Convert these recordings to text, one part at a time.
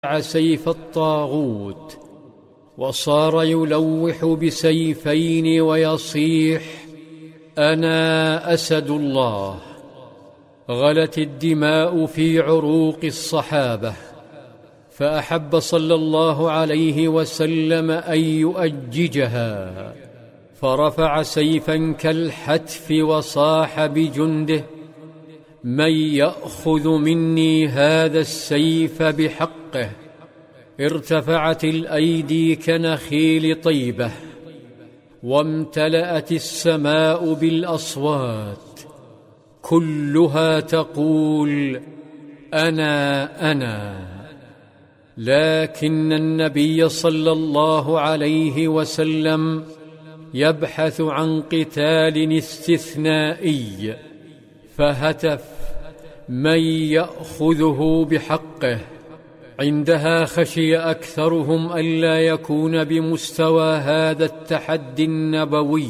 سيف الطاغوت، وصار يلوح بسيفين ويصيح: أنا أسد الله. غلت الدماء في عروق الصحابة، فأحب صلى الله عليه وسلم أن يؤججها، فرفع سيفا كالحتف وصاح بجنده: من يأخذ مني هذا السيف بحقه؟ ارتفعت الأيدي كنخيل طيبة، وامتلأت السماء بالأصوات، كلها تقول: أنا. لكن النبي صلى الله عليه وسلم يبحث عن قتال استثنائي، فهتف: من يأخذه بحقه؟ عندها خشي أكثرهم ألا يكون بمستوى هذا التحدي النبوي،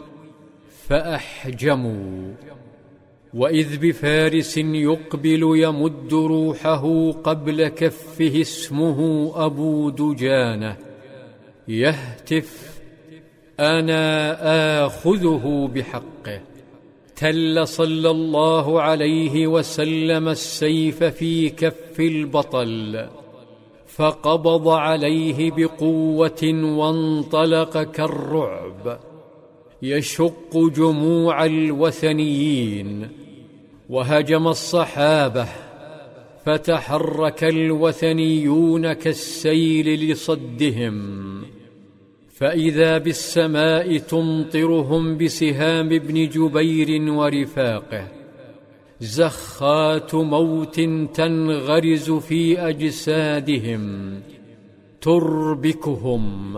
فأحجموا. وإذ بفارس يقبل يمد روحه قبل كفه اسمه أبو دجانة، يهتف: أنا آخذه بحقه. تل صلى الله عليه وسلم السيف في كف البطل، فقبض عليه بقوة وانطلق كالرعب، يشق جموع الوثنيين. وهجم الصحابة، فتحرك الوثنيون كالسيل لصدهم، فإذا بالسماء تمطرهم بسهام ابن جبير ورفاقه، زخات موت تنغرز في أجسادهم تربكهم،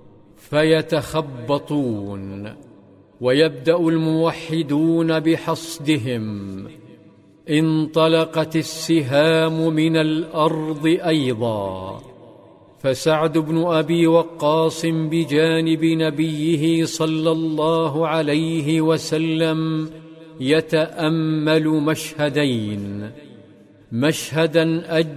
فيتخبطون، ويبدأ الموحدون بحصدهم. انطلقت السهام من الأرض أيضا، فسعد بن أبي وقاص بجانب نبيه صلى الله عليه وسلم يتأمل مشهدين: مشهدا